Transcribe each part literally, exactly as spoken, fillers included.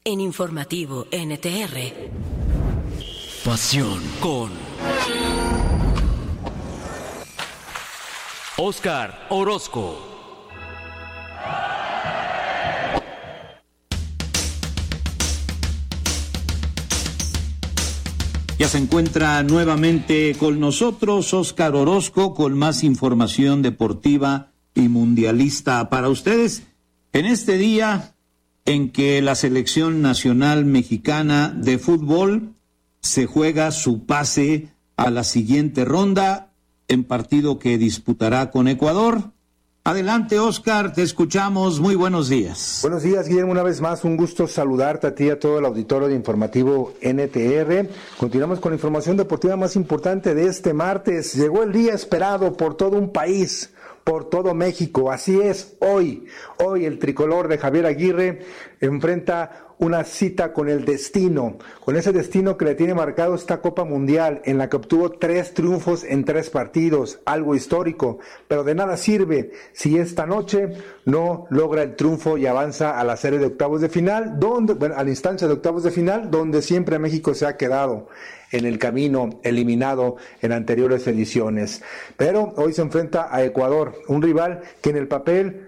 En Informativo N T R. Pasión con Óscar Orozco. Ya se encuentra nuevamente con nosotros Óscar Orozco con más información deportiva y mundialista para ustedes en este día en que la selección nacional mexicana de fútbol se juega su pase a la siguiente ronda en partido que disputará con Ecuador. Adelante, Óscar, te escuchamos. Muy buenos días. Buenos días, Guillermo. Una vez más, un gusto saludarte a ti y a todo el auditorio de Informativo N T R. Continuamos con la información deportiva más importante de este martes. Llegó el día esperado por todo un país, por todo México. Así es, hoy, hoy el tricolor de Javier Aguirre enfrenta una cita con el destino, con ese destino que le tiene marcado esta Copa Mundial, en la que obtuvo tres triunfos en tres partidos, algo histórico, pero de nada sirve si esta noche no logra el triunfo y avanza a la serie de octavos de final, donde, bueno, a la instancia de octavos de final, donde siempre México se ha quedado en el camino, eliminado en anteriores ediciones. Pero hoy se enfrenta a Ecuador, un rival que en el papel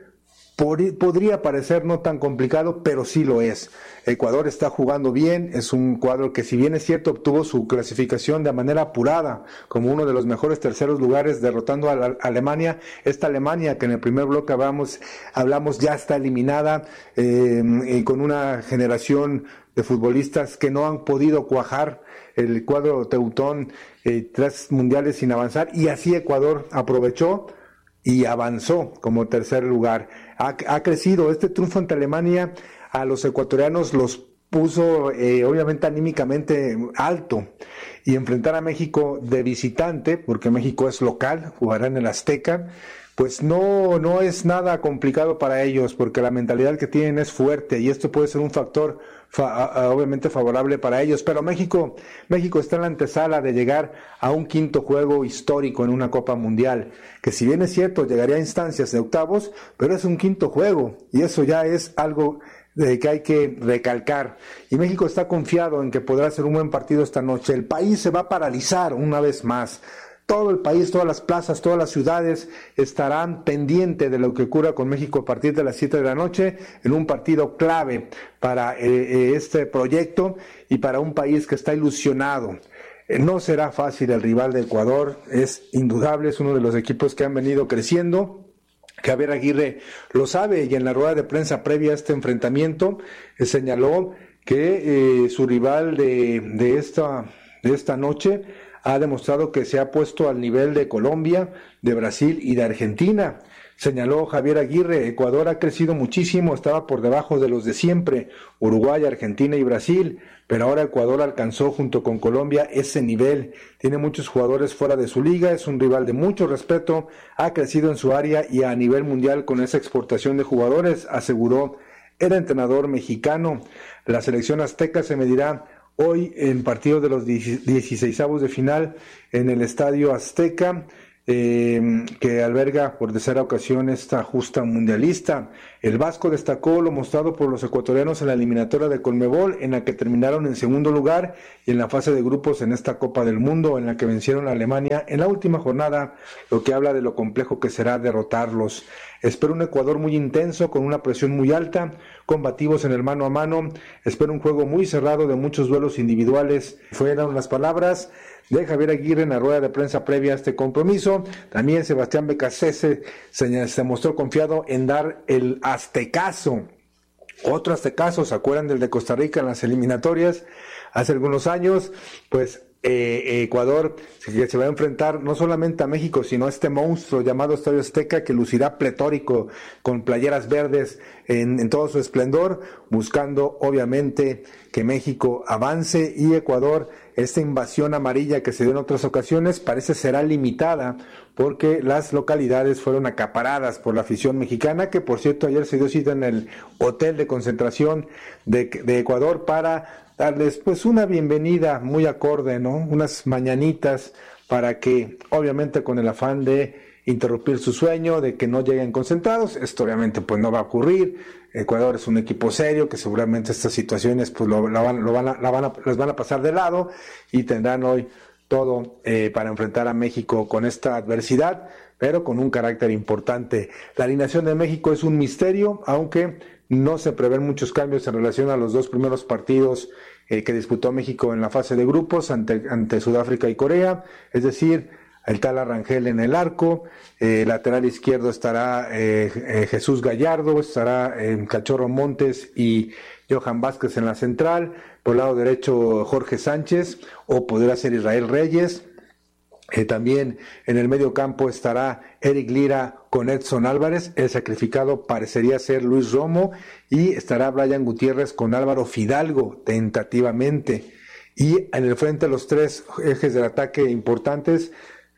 podría parecer no tan complicado, pero sí lo es. Ecuador está jugando bien, es un cuadro que, si bien es cierto, obtuvo su clasificación de manera apurada, como uno de los mejores terceros lugares, derrotando a la Alemania. Esta Alemania, que en el primer bloque hablamos, hablamos ya está eliminada, eh, y con una generación de futbolistas que no han podido cuajar el cuadro teutón, eh, tres mundiales sin avanzar, y así Ecuador aprovechó y avanzó como tercer lugar. Ha, ha crecido este triunfo ante Alemania, a los ecuatorianos los puso eh, obviamente anímicamente alto, y enfrentar a México de visitante, porque México es local, jugará en el Azteca, pues no, no es nada complicado para ellos, porque la mentalidad que tienen es fuerte, y esto puede ser un factor fa- obviamente favorable para ellos. Pero México, México está en la antesala de llegar a un quinto juego histórico en una Copa Mundial, que si bien es cierto llegaría a instancias de octavos, pero es un quinto juego, y eso ya es algo de que hay que recalcar, y México está confiado en que podrá ser un buen partido esta noche. El país se va a paralizar una vez más. Todo el país, todas las plazas, todas las ciudades estarán pendientes de lo que ocurra con México a partir de las siete de la noche, en un partido clave para eh, este proyecto y para un país que está ilusionado. Eh, no será fácil el rival de Ecuador, es indudable, es uno de los equipos que han venido creciendo. Javier Aguirre lo sabe, y en la rueda de prensa previa a este enfrentamiento eh, señaló que eh, su rival de, de, esta, de esta noche ha demostrado que se ha puesto al nivel de Colombia, de Brasil y de Argentina. Señaló Javier Aguirre, Ecuador ha crecido muchísimo, estaba por debajo de los de siempre, Uruguay, Argentina y Brasil, pero ahora Ecuador alcanzó junto con Colombia ese nivel. Tiene muchos jugadores fuera de su liga, es un rival de mucho respeto, ha crecido en su área y a nivel mundial con esa exportación de jugadores, aseguró el entrenador mexicano. La selección azteca se medirá hoy en partido de los dieciseisavos de final en el Estadio Azteca, eh, que alberga por tercera ocasión esta justa mundialista. El Vasco destacó lo mostrado por los ecuatorianos en la eliminatoria de Conmebol, en la que terminaron en segundo lugar, y en la fase de grupos en esta Copa del Mundo, en la que vencieron a Alemania en la última jornada, lo que habla de lo complejo que será derrotarlos. Espero un Ecuador muy intenso, con una presión muy alta, combativos en el mano a mano. Espero un juego muy cerrado de muchos duelos individuales. Fueron las palabras de Javier Aguirre en la rueda de prensa previa a este compromiso. También Sebastián Becasese se, se mostró confiado en dar el aztecazo. Otro aztecazo, ¿se acuerdan del de Costa Rica en las eliminatorias? Hace algunos años, pues Eh, Ecuador se, se va a enfrentar no solamente a México, sino a este monstruo llamado Estadio Azteca, que lucirá pletórico con playeras verdes en, en todo su esplendor, buscando obviamente que México avance, y Ecuador, esta invasión amarilla que se dio en otras ocasiones, parece será limitada, porque las localidades fueron acaparadas por la afición mexicana, que por cierto ayer se dio cita en el hotel de concentración de, de Ecuador para darles pues una bienvenida muy acorde, ¿no? Unas mañanitas para que, obviamente con el afán de interrumpir su sueño de que no lleguen concentrados. Esto obviamente pues no va a ocurrir. Ecuador es un equipo serio que seguramente estas situaciones pues lo, lo van, lo van a, la van a, les van a pasar de lado y tendrán hoy todo eh, para enfrentar a México con esta adversidad, pero con un carácter importante. La alineación de México es un misterio, aunque no se prevén muchos cambios en relación a los dos primeros partidos eh, que disputó México en la fase de grupos ante, ante Sudáfrica y Corea, es decir, el Tala Rangel en el arco, eh, lateral izquierdo estará eh, eh, Jesús Gallardo, estará eh, Cachorro Montes y Johan Vázquez en la central, por el lado derecho Jorge Sánchez, o podrá ser Israel Reyes. Eh, también en el medio campo estará Eric Lira con Edson Álvarez, el sacrificado parecería ser Luis Romo, y estará Brian Gutiérrez con Álvaro Fidalgo, tentativamente. Y en el frente los tres ejes del ataque importantes,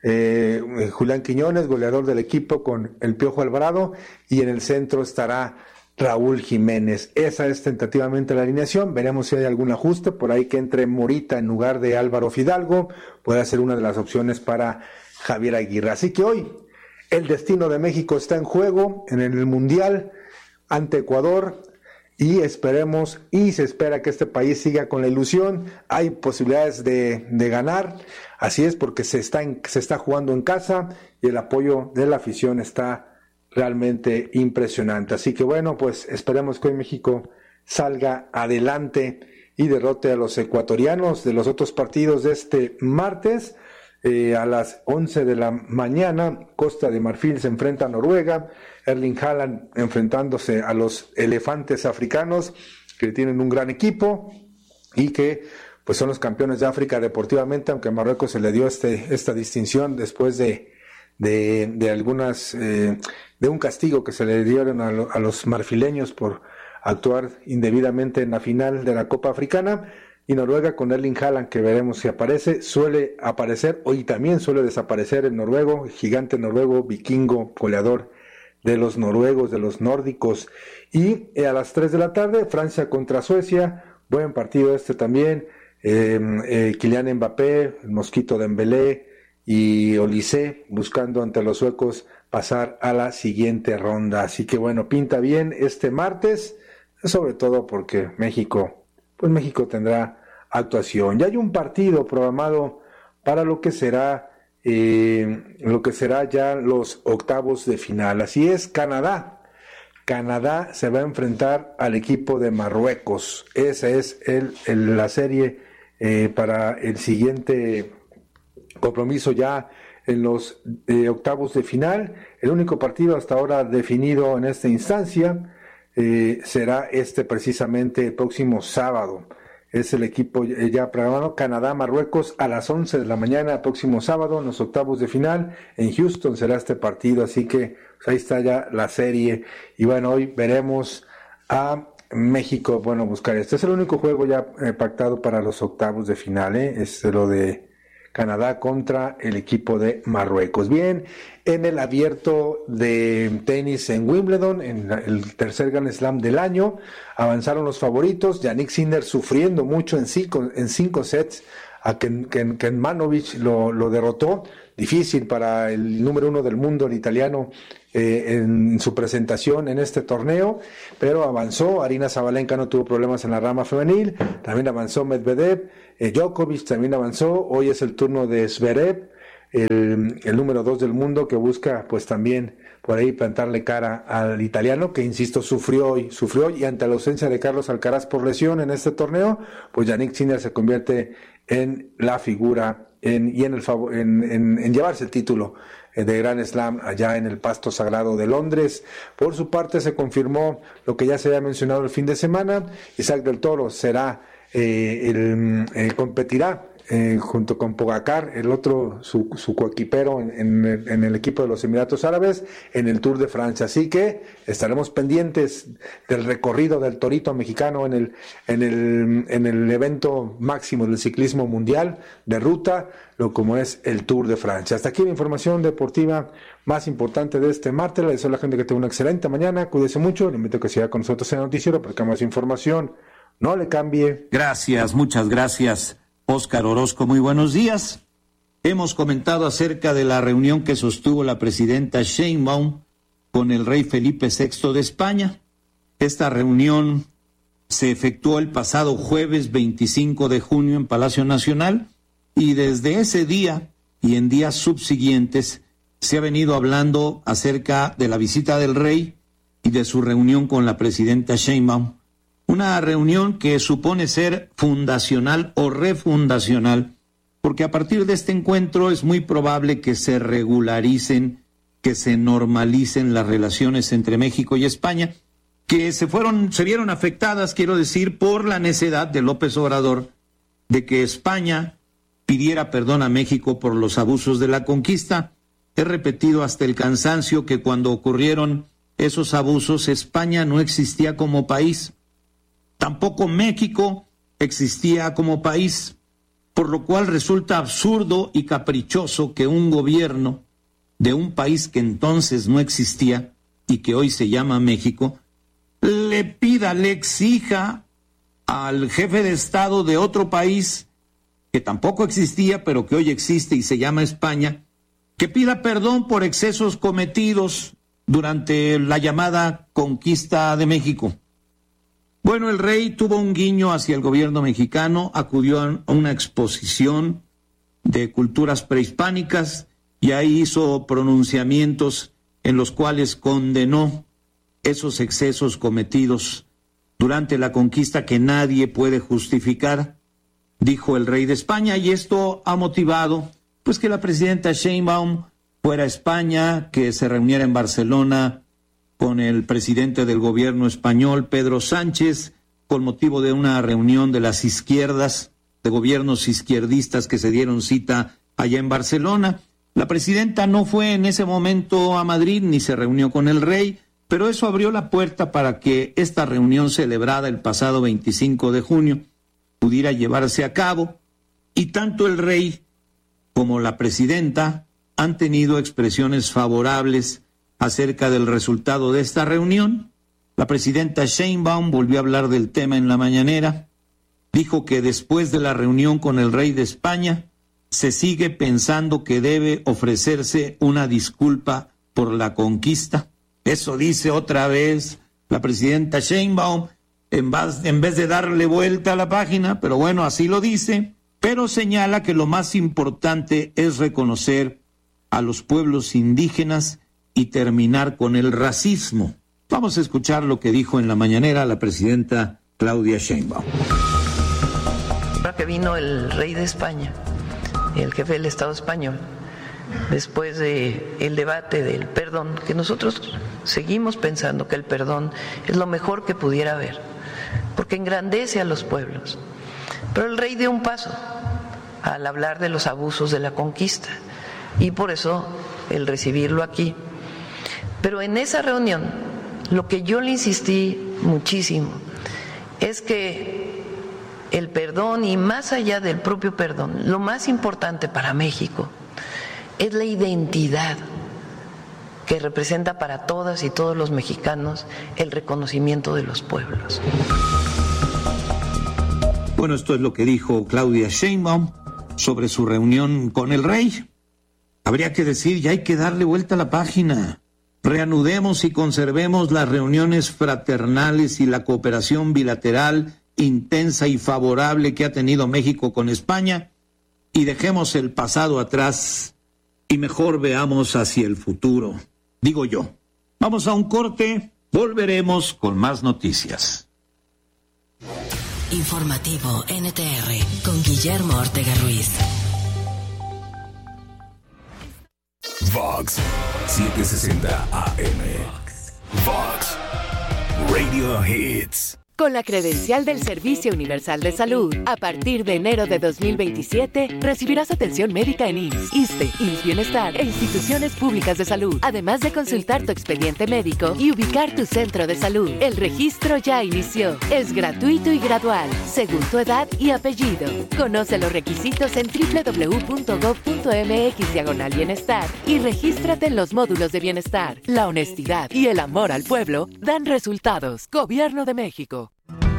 eh, Julián Quiñones, goleador del equipo con el Piojo Alvarado, y en el centro estará Raúl Jiménez. Esa es tentativamente la alineación. Veremos si hay algún ajuste por ahí, que entre Morita en lugar de Álvaro Fidalgo. Puede ser una de las opciones para Javier Aguirre. Así que hoy el destino de México está en juego en el Mundial ante Ecuador, y esperemos y se espera que este país siga con la ilusión. Hay posibilidades de, de ganar, así es, porque se está, en, se está jugando en casa y el apoyo de la afición está realmente impresionante. Así que bueno, pues esperemos que hoy México salga adelante y derrote a los ecuatorianos. De los otros partidos de este martes, eh, a las once de la mañana, Costa de Marfil se enfrenta a Noruega, Erling Haaland enfrentándose a los elefantes africanos, que tienen un gran equipo y que pues son los campeones de África deportivamente, aunque a Marruecos se le dio este, esta distinción después de de, de algunas eh, de un castigo que se le dieron a, lo, a los marfileños por actuar indebidamente en la final de la Copa Africana. Y Noruega con Erling Haaland, que veremos si aparece, suele aparecer, hoy también suele desaparecer el noruego, el gigante noruego, vikingo, goleador de los noruegos, de los nórdicos. Y eh, a las tres de la tarde, Francia contra Suecia, buen partido este también, eh, eh, Kylian Mbappé, el Mosquito Dembélé y Olise buscando ante los suecos pasar a la siguiente ronda. Así que bueno, pinta bien este martes, sobre todo porque México, pues México tendrá actuación. Ya hay un partido programado para lo que será eh, lo que será ya los octavos de final. Así es, Canadá. Canadá se va a enfrentar al equipo de Marruecos. Esa es el, el, la serie eh, para el siguiente compromiso ya en los eh, octavos de final. El único partido hasta ahora definido en esta instancia eh, será este precisamente el próximo sábado. Es el equipo ya programado, Canadá-Marruecos a las once de la mañana, próximo sábado, en los octavos de final. En Houston será este partido, así que pues ahí está ya la serie. Y bueno, hoy veremos a México, bueno, buscar este. Es el único juego ya eh, pactado para los octavos de final, ¿eh? Es lo de Canadá contra el equipo de Marruecos. Bien, en el abierto de tenis en Wimbledon, en el tercer Grand Slam del año, avanzaron los favoritos. Jannik Sinner sufriendo mucho en cinco, en cinco sets a Ken, Ken, Kecmanovic lo, lo derrotó. Difícil para el número uno del mundo, el italiano, eh, en su presentación en este torneo, pero avanzó. Aryna Sabalenka no tuvo problemas en la rama femenil, también avanzó Medvedev, eh, Djokovic también avanzó. Hoy es el turno de Zverev, el, el número dos del mundo, que busca pues también por ahí plantarle cara al italiano, que insisto, sufrió y sufrió, y ante la ausencia de Carlos Alcaraz por lesión en este torneo, pues Jannik Sinner se convierte en la figura En, y en, el favor, en, en, en llevarse el título de Grand Slam allá en el Pasto Sagrado de Londres. Por su parte se confirmó lo que ya se había mencionado el fin de semana. Isaac del Toro será eh, el, el competirá eh, junto con Pogacar, el otro su, su coequipero en, en, el, en el equipo de los Emiratos Árabes, en el Tour de Francia. Así que estaremos pendientes del recorrido del torito mexicano en el en el en el evento máximo del ciclismo mundial de ruta, lo como es el Tour de Francia. Hasta aquí la información deportiva más importante de este martes. Le deseo a la gente que tenga una excelente mañana, cuídese mucho, le invito a que siga con nosotros en el noticiero porque más información, no le cambie. Gracias, muchas gracias, Óscar Orozco, muy buenos días. hemos comentado acerca de la reunión que sostuvo la presidenta Sheinbaum con el rey Felipe sexto de España. Esta reunión se efectuó el pasado jueves veinticinco de junio en Palacio Nacional y desde ese día y en días subsiguientes se ha venido hablando acerca de la visita del rey y de su reunión con la presidenta Sheinbaum. Una reunión que supone ser fundacional o refundacional, porque a partir de este encuentro es muy probable que se regularicen, que se normalicen las relaciones entre México y España, que se fueron, se vieron afectadas, quiero decir, por la necedad de López Obrador de que España pidiera perdón a México por los abusos de la conquista. He repetido hasta el cansancio que cuando ocurrieron esos abusos, España no existía como país. Tampoco México existía como país, por lo cual resulta absurdo y caprichoso que un gobierno de un país que entonces no existía y que hoy se llama México, le pida, le exija al jefe de Estado de otro país que tampoco existía, pero que hoy existe y se llama España, que pida perdón por excesos cometidos durante la llamada conquista de México. Bueno, el rey tuvo un guiño hacia el gobierno mexicano, acudió a una exposición de culturas prehispánicas y ahí hizo pronunciamientos en los cuales condenó esos excesos cometidos durante la conquista que nadie puede justificar, dijo el rey de España, y esto ha motivado pues que la presidenta Sheinbaum fuera a España, que se reuniera en Barcelona con el presidente del gobierno español, Pedro Sánchez, con motivo de una reunión de las izquierdas, de gobiernos izquierdistas que se dieron cita allá en Barcelona. La presidenta no fue en ese momento a Madrid ni se reunió con el rey, pero eso abrió la puerta para que esta reunión celebrada el pasado veinticinco de junio pudiera llevarse a cabo, y tanto el rey como la presidenta han tenido expresiones favorables acerca del resultado de esta reunión. La presidenta Sheinbaum volvió a hablar del tema en la mañanera, dijo que después de la reunión con el rey de España se sigue pensando que debe ofrecerse una disculpa por la conquista. Eso dice otra vez la presidenta Sheinbaum, en vez, en vez de darle vuelta a la página, pero bueno, así lo dice, pero señala que lo más importante es reconocer a los pueblos indígenas y terminar con el racismo. Vamos a escuchar lo que dijo en la mañanera la presidenta Claudia Sheinbaum. Ahora que vino el rey de España, el jefe del Estado español, después de el debate del perdón, que nosotros seguimos pensando que el perdón es lo mejor que pudiera haber, porque engrandece a los pueblos. Pero el rey dio un paso al hablar de los abusos de la conquista, y por eso el recibirlo aquí. Pero en esa reunión, lo que yo le insistí muchísimo es que el perdón, y más allá del propio perdón, lo más importante para México es la identidad que representa para todas y todos los mexicanos el reconocimiento de los pueblos. Bueno, esto es lo que dijo Claudia Sheinbaum sobre su reunión con el rey. Habría que decir, ya hay que darle vuelta a la página. Reanudemos y conservemos las reuniones fraternales y la cooperación bilateral intensa y favorable que ha tenido México con España, y dejemos el pasado atrás y mejor veamos hacia el futuro, digo yo. Vamos a un corte, volveremos con más noticias. Informativo N T R con Guillermo Ortega Ruiz. Vox setecientos sesenta A M. Vox Radio Hits. Con la credencial del Servicio Universal de Salud, a partir de enero de dos mil veintisiete, recibirás atención médica en I M S S, ISSSTE, I M S S Bienestar e instituciones públicas de salud, además de consultar tu expediente médico y ubicar tu centro de salud. El registro ya inició. Es gratuito y gradual, según tu edad y apellido. Conoce los requisitos en doble u doble u doble u punto gob punto eme equis diagonal bienestar y regístrate en los módulos de bienestar. La honestidad y el amor al pueblo dan resultados. Gobierno de México.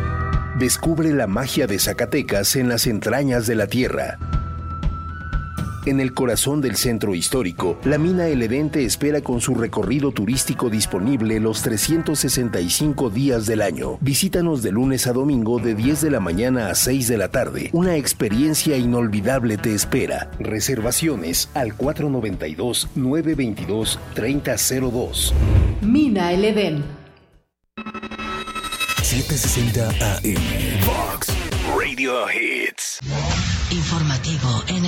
Descubre la magia de Zacatecas en las entrañas de la tierra. En el corazón del centro histórico, la Mina El Edén te espera con su recorrido turístico disponible los trescientos sesenta y cinco días del año. Visítanos de lunes a domingo de diez de la mañana a seis de la tarde. Una experiencia inolvidable te espera. Reservaciones al cuatro noventa y dos, nueve veintidós, treinta cero dos. Mina El Edén. setecientos sesenta A M. Vox Radio Hits. Informativo N